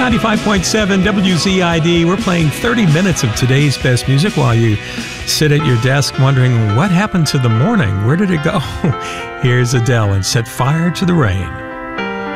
95.7 WZID. We're playing 30 minutes of today's best music while you sit at your desk wondering what happened to the morning. Where did it go? Here's Adele and Set Fire to the Rain.